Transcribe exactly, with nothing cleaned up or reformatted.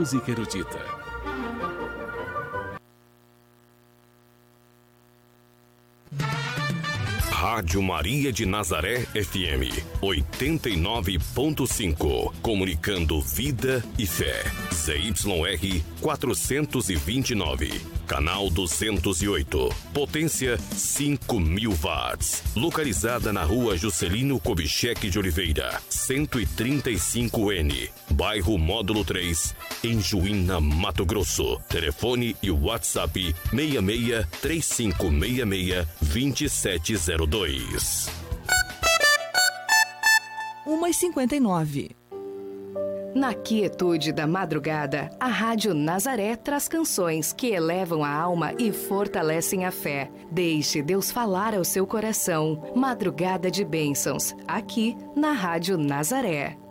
música erudita. Rádio Maria de Nazaré F M oitenta e nove ponto cinco, comunicando vida e fé. Z Y R quatrocentos e vinte e nove, canal duzentos e oito, potência cinco mil watts, localizada na Rua Juscelino Kubitschek de Oliveira, cento e trinta e cinco N, bairro Módulo três, em Juína, Mato Grosso. Telefone e WhatsApp seis seis três cinco seis seis dois sete zero dois. uma e cinquenta e nove. Na quietude da madrugada, a Rádio Nazaré traz canções que elevam a alma e fortalecem a fé. Deixe Deus falar ao seu coração. Madrugada de bênçãos, aqui na Rádio Nazaré.